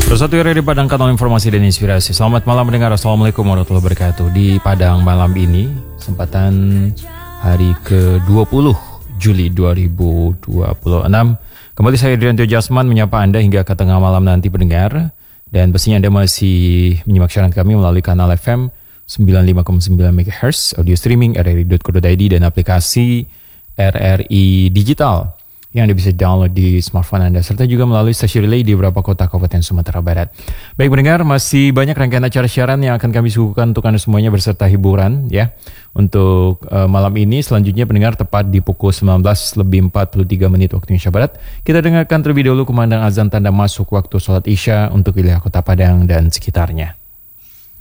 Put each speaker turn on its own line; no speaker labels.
Bersatu di Padang, Kanal Informasi dan Inspirasi. Selamat malam mendengar. Assalamualaikum warahmatullahi wabarakatuh. Di Padang malam ini, kesempatan hari ke-20 Juli 2026. Kembali saya Adrianto Jasman menyapa Anda hingga ke tengah malam nanti pendengar. Dan pastinya Anda masih menyimak siaran kami melalui kanal FM 95,9 MHz, audio streaming rri.co.id dan aplikasi RRI Digital yang Anda bisa download di smartphone Anda, serta juga melalui stasiun relay di beberapa kota Kabupaten Sumatera Barat. Baik pendengar, masih banyak rangkaian acara siaran yang akan kami suguhkan untuk Anda semuanya beserta hiburan ya. Untuk malam ini selanjutnya pendengar tepat di pukul 19:43 waktu Indonesia Barat, kita dengarkan terlebih dahulu kumandang azan tanda masuk waktu sholat Isya untuk wilayah Kota Padang dan sekitarnya.